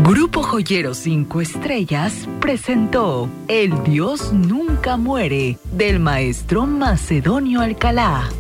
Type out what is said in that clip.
Grupo Joyero 5 Estrellas presentó El Dios Nunca Muere del maestro Macedonio Alcalá.